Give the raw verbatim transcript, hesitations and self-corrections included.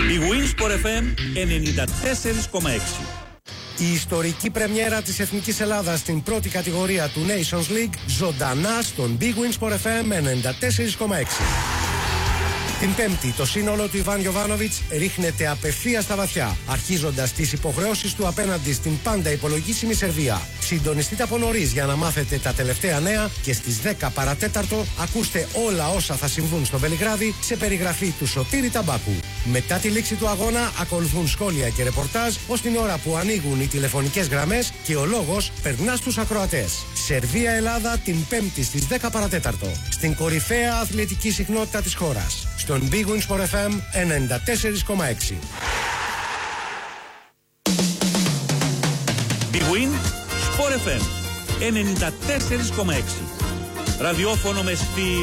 Η Winsport εφ εμ ενενήντα τέσσερα κόμμα έξι. Η ιστορική πρεμιέρα της Εθνικής Ελλάδας στην πρώτη κατηγορία του Nations League ζωντανά στον Big Win Sport εφ εμ ενενήντα τέσσερα κόμμα έξι. Την Πέμπτη, το σύνολο του Ιβάν Γιοβάνοβιτς ρίχνεται απευθείας στα βαθιά, αρχίζοντας τις υποχρεώσεις του απέναντι στην πάντα υπολογίσιμη Σερβία. Συντονιστείτε από νωρίς για να μάθετε τα τελευταία νέα και στις δέκα παρατέταρτο ακούστε όλα όσα θα συμβούν στο Βελιγράδι σε περιγραφή του Σωτήρη Ταμπάκου. Μετά τη λήξη του αγώνα ακολουθούν σχόλια και ρεπορτάζ ως την ώρα που ανοίγουν οι τηλεφωνικές γραμμές και ο λόγος περνά στους ακροατές. Σερβία-Ελλάδα την Πέμπτη στις δέκα παρατέταρτο στην κορυφαία αθλητική συχνότητα της χώρας. Στον Big Win Sport εφ εμ ενενήντα τέσσερα κόμμα έξι. Big Win Sport εφ εμ ενενήντα τέσσερα κόμμα έξι. Ραδιόφωνο με στυλ.